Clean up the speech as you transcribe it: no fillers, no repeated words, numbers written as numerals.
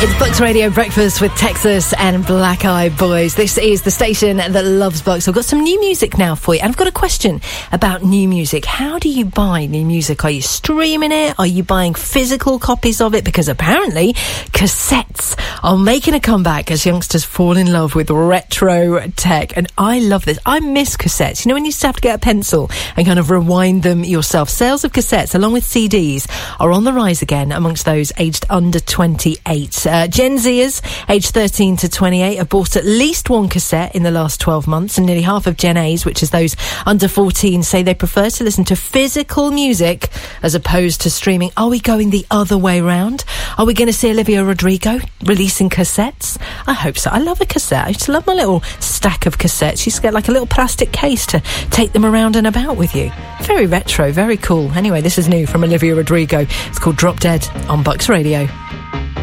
It's Bucks Radio Breakfast with Texas and Black Eyed Boys. This is the station that loves Bucks. I've got some new music now for you. And I've got a question about new music. How do you buy new music? Are you streaming it? Are you buying physical copies of it? Because apparently cassettes are making a comeback as youngsters fall in love with retro tech. And I love this. I miss cassettes. You know when you used to have to get a pencil and kind of rewind them yourself? Sales of cassettes, along with CDs, are on the rise again amongst those aged under 28. Gen Zers, aged 13 to 28, have bought at least one cassette in the last 12 months, and nearly half of Gen As, which is those under 14, say they prefer to listen to physical music as opposed to streaming. Are we going the other way round? Are we going to see Olivia Rodrigo releasing cassettes? I hope so. I love a cassette. I used to love my little stack of cassettes. You used to get like a little plastic case to take them around and about with you. Very retro, very cool. Anyway, this is new from Olivia Rodrigo. It's called Drop Dead on Bucks Radio.